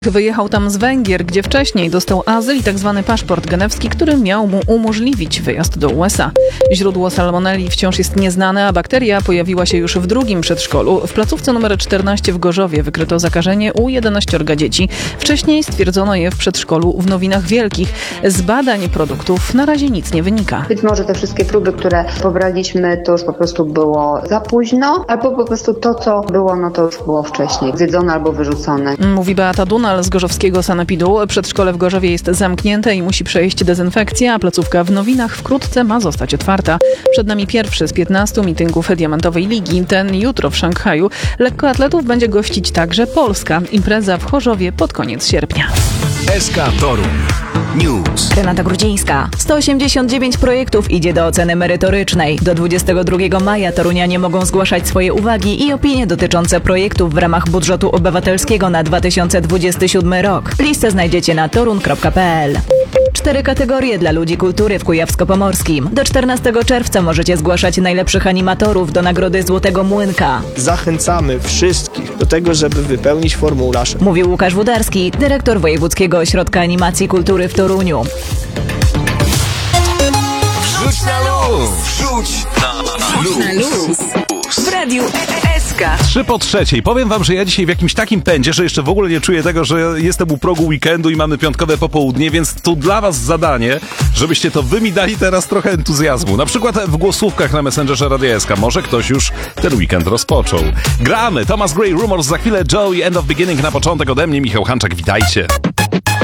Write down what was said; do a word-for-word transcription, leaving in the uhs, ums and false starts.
Wyjechał tam z Węgier, gdzie wcześniej dostał azyl i tzw. paszport genewski, który miał mu umożliwić wyjazd do U S A. Źródło salmonelli wciąż jest nieznane, a bakteria pojawiła się już w drugim przedszkolu. W placówce numer czternaście w Gorzowie wykryto zakażenie u jedenaściorga dzieci. Wcześniej stwierdzono je w przedszkolu w Nowinach Wielkich. Z badań produktów na razie nic nie wynika. Być może te wszystkie próby, które pobraliśmy, to już po prostu było za późno, albo po prostu to, co było, no to już było wcześniej zjedzone albo wyrzucone. Mówi Beata Dunal z gorzowskiego sanepidu. Przedszkole w Gorzowie jest zamknięte i musi przejść dezynfekcję, a placówka w Nowinach wkrótce ma zostać otwarta. Przed nami pierwszy z piętnastu meetingów Diamentowej Ligi. Ten jutro w Szanghaju. Lekkoatletów będzie gościć także Polska. Impreza w Chorzowie pod koniec sierpnia. S K Toruń News. Renata Grudzińska. sto osiemdziesiąt dziewięć projektów idzie do oceny merytorycznej. Do dwudziestego drugiego maja torunianie mogą zgłaszać swoje uwagi i opinie dotyczące projektów w ramach budżetu obywatelskiego na dwa tysiące dwudziesty siódmy rok. Listę znajdziecie na torun kropka p l. Cztery kategorie dla ludzi kultury w Kujawsko-Pomorskim. Do czternastego czerwca możecie zgłaszać najlepszych animatorów do nagrody Złotego Młynka. Zachęcamy wszystkich do tego, żeby wypełnić formularz. Mówił Łukasz Wudarski, dyrektor Wojewódzkiego Ośrodka Animacji Kultury w Toruniu. Wrzuć na luz! Wrzuć na luz! W radiu S K. Trzy po trzeciej. Powiem wam, że ja dzisiaj w jakimś takim pędzie, że jeszcze w ogóle nie czuję tego, że jestem u progu weekendu i mamy piątkowe popołudnie, więc tu dla was zadanie, żebyście to wy mi dali teraz trochę entuzjazmu. Na przykład w głosówkach na Messengerze Radia S K. Może ktoś już ten weekend rozpoczął. Gramy! Thomas Gray, Rumors, za chwilę Joey, End of Beginning. Na początek ode mnie Michał Hanczak. Witajcie.